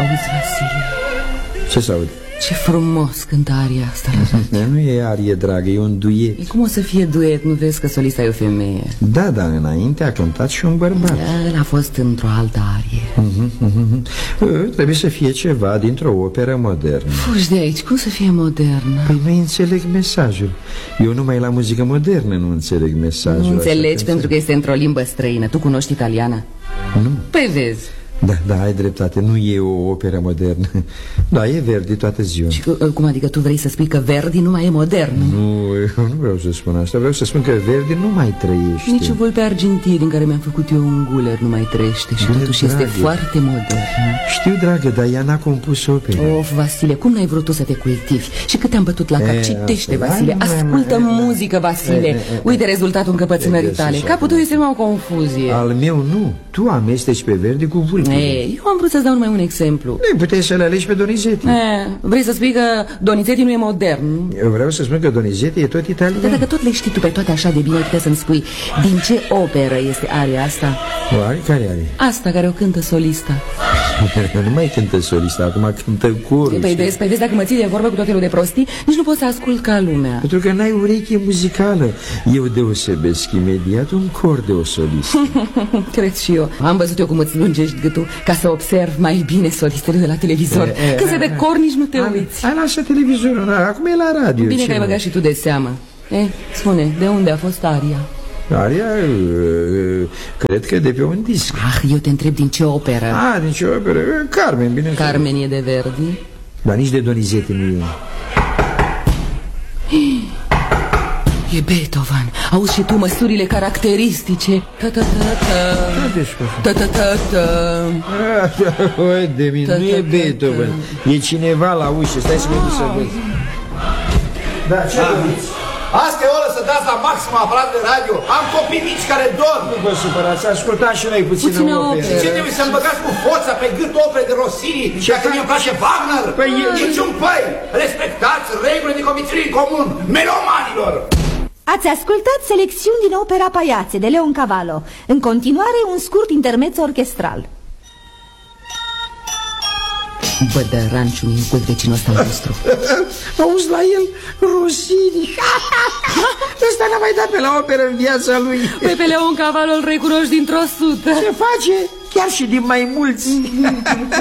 Auzi, Vasile? Ce să aud? Ce frumos cântă aria asta la radio. Nu e arie, dragă, e un duet. E cum o să fie duet? Nu vezi că solista e o femeie? Da, dar înainte a cântat și un bărbat. El a fost într-o altă arie. Trebuie să fie ceva dintr-o operă modernă. Fugi de aici, cum să fie modernă? Păi nu înțeleg mesajul. Eu numai la muzică modernă nu înțeleg mesajul. Nu înțelegi pentru că este într-o limbă străină. Tu cunoști italiana? Nu. Păi vezi. Da, ai dreptate, nu e o operă modernă. Da, e Verdi toată ziua. Și cum adică tu vrei să spui că Verdi nu mai e modern? Nu vreau să spun asta. Vreau să spun că Verdi nu mai trăiește. Nici o vulpe argentin în care mi-am făcut eu un guler nu mai trăiește. Și totuși este foarte modern. Știu, dragă, dar ea n-a compus opere. Of, Vasile, cum n-ai vrut tu să te cultivi? Și cât te-am bătut la cap? Citește, Vasile, ascultă muzică, Vasile. Uite rezultatul încăpățânării tale. Capul tău este numai o confuzie. Al meu nu. Tu amesteci pe Verdi cu vulpe. Eu am vrut să-ți dau numai un exemplu. Nu puteai să-l alegi pe Donizetti. Vrei să spui că Donizetti nu e modern? Eu vreau să spun că Donizetti e tot italian. Dar dacă tot le știi tu pe toate așa de bine, putea să-mi spui din ce operă este aria asta? Care are? Asta care o cântă solista. Nu mai cântă solista, acum cântă corul. Păi vezi, dacă mă ții de vorbă cu tot felul de prostii, nici nu pot să ascult ca lumea. Pentru că n-ai ureche muzicală. Eu deosebesc imediat un cor de o solistă. Cred și eu. Am văzut eu cum îți lungești gâtul ca să observ mai bine solistele de la televizor. Când se dă cor, nici nu te uiți. Hai, lasă televizorul, acum e la radio. Bine că ai băgat și tu de seamă. Spune, de unde a fost aria? Aria, cred că de pe un disc. Eu te întreb din ce operă. Din ce operă? Carmen, bine. Carmen e de Verdi. Dar nici de Donizetti nu e. E Beethoven. Auzi și tu măsurile caracteristice. Oi, de mine, nu e Beethoven. E cineva la ușă. Stai să mă duc să văd. Da, ce doriți? Asta e oră să dați la maxim aparat de radio. Am copii mici care dorm. Nu vă supărați, ascultați și noi puțină operă. Ce trebuie să-mi băgați cu forța pe gât opere de Rossini și dacă mie îmi place Wagner? Niciun păi! Respectați regulile de conviețuire în comun, melomanilor! Ați ascultat selecțiuni din opera Paiațe de Leon Cavallo. În continuare, un scurt intermezzo orchestral. Bă, de ranciu, cu vecinul ăsta nostru. Auzi la el, Rossini. Ăsta n-a mai dat pe la operă în viața lui. Pe Leon Cavallo îl recunoști dintr-o sută. Se face chiar și din mai mulți.